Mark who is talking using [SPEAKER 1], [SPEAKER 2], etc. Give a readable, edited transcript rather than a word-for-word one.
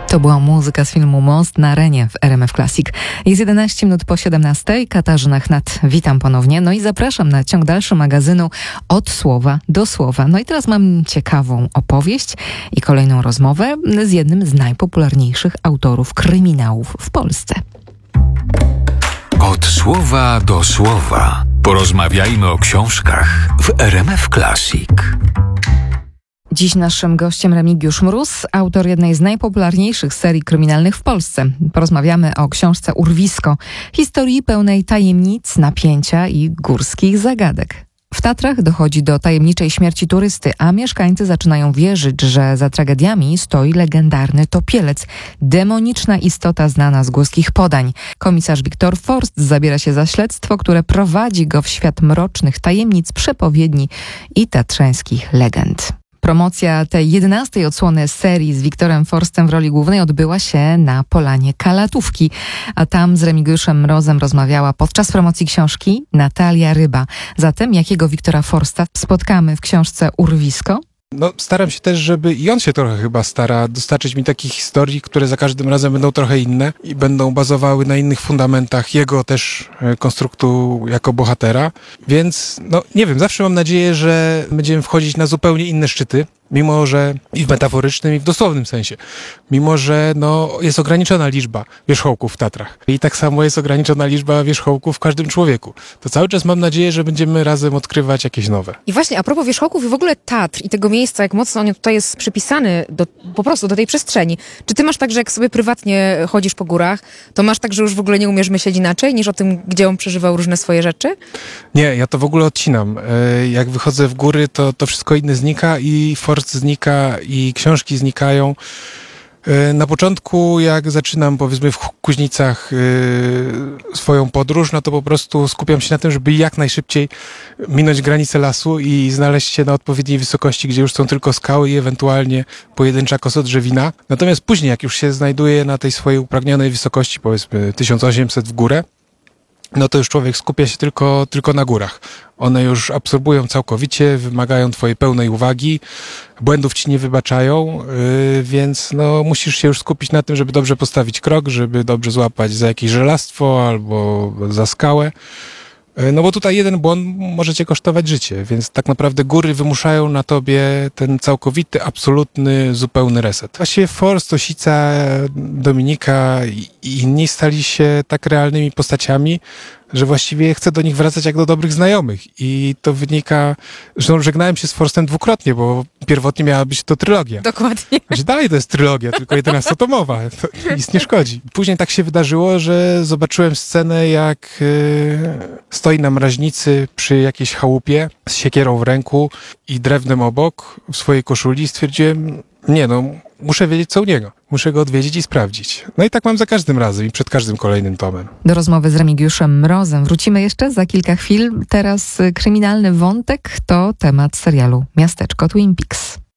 [SPEAKER 1] To była muzyka z filmu Most na arenie w RMF Classic. Jest 11 minut po 17. Katarzyna Chnat, witam ponownie. No i zapraszam na ciąg dalszy magazynu Od słowa do słowa. No i teraz mam ciekawą opowieść i kolejną rozmowę z jednym z najpopularniejszych autorów kryminałów w Polsce.
[SPEAKER 2] Od słowa do słowa. Porozmawiajmy o książkach w RMF Classic.
[SPEAKER 1] Dziś naszym gościem Remigiusz Mróz, autor jednej z najpopularniejszych serii kryminalnych w Polsce. Porozmawiamy o książce Urwisko, historii pełnej tajemnic, napięcia i górskich zagadek. W Tatrach dochodzi do tajemniczej śmierci turysty, a mieszkańcy zaczynają wierzyć, że za tragediami stoi legendarny topielec, demoniczna istota znana z górskich podań. Komisarz Wiktor Forst zabiera się za śledztwo, które prowadzi go w świat mrocznych tajemnic, przepowiedni i tatrzańskich legend. Promocja tej 11. odsłony serii z Wiktorem Forstem w roli głównej odbyła się na Polanie Kalatówki, a tam z Remigiuszem Mrozem rozmawiała podczas promocji książki Natalia Ryba. Zatem jakiego Wiktora Forsta spotkamy w książce Urwisko?
[SPEAKER 3] No, staram się też, żeby i on się trochę chyba stara dostarczyć mi takich historii, które za każdym razem będą trochę inne i będą bazowały na innych fundamentach jego też konstruktu jako bohatera. Więc, no nie wiem, zawsze mam nadzieję, że będziemy wchodzić na zupełnie inne szczyty, mimo że i w metaforycznym, i w dosłownym sensie. Mimo że jest ograniczona liczba wierzchołków w Tatrach. I tak samo jest ograniczona liczba wierzchołków w każdym człowieku. To cały czas mam nadzieję, że będziemy razem odkrywać jakieś nowe.
[SPEAKER 4] I właśnie a propos wierzchołków i w ogóle Tatr i tego miejsca, jak mocno on tutaj jest przypisany po prostu do tej przestrzeni. Czy ty masz tak, że jak sobie prywatnie chodzisz po górach, to masz tak, że już w ogóle nie umiesz myśleć inaczej niż o tym, gdzie on przeżywał różne swoje rzeczy?
[SPEAKER 3] Nie, ja to w ogóle odcinam. Jak wychodzę w góry, to wszystko inne znika i Forst znika i książki znikają. Na początku, jak zaczynam, powiedzmy, w Kuźnicach swoją podróż, no to po prostu skupiam się na tym, żeby jak najszybciej minąć granicę lasu i znaleźć się na odpowiedniej wysokości, gdzie już są tylko skały i ewentualnie pojedyncza kosodrzewina. Natomiast później, jak już się znajduję na tej swojej upragnionej wysokości, powiedzmy 1800 w górę, no to już człowiek skupia się tylko na górach. One już absorbują całkowicie, wymagają twojej pełnej uwagi, błędów ci nie wybaczają, więc musisz się już skupić na tym, żeby dobrze postawić krok, żeby dobrze złapać za jakieś żelastwo albo za skałę. No bo tutaj jeden błąd może cię kosztować życie, więc tak naprawdę góry wymuszają na tobie ten całkowity, absolutny, zupełny reset. Właściwie Forst, Osica, Dominika i inni stali się tak realnymi postaciami, że właściwie chcę do nich wracać jak do dobrych znajomych. I to wynika, że żegnałem się z Forstem dwukrotnie, bo pierwotnie miała być to trylogia.
[SPEAKER 4] Dokładnie.
[SPEAKER 3] Znaczy dalej to jest trylogia, tylko 11-tomowa. To nic nie szkodzi. Później tak się wydarzyło, że zobaczyłem scenę, jak stoi na mraźnicy przy jakiejś chałupie z siekierą w ręku i drewnem obok w swojej koszuli i stwierdziłem, muszę wiedzieć co u niego. Muszę go odwiedzić i sprawdzić. No i tak mam za każdym razem i przed każdym kolejnym tomem.
[SPEAKER 1] Do rozmowy z Remigiuszem Mrozem wrócimy jeszcze za kilka chwil. Teraz kryminalny wątek to temat serialu Miasteczko Twin Peaks.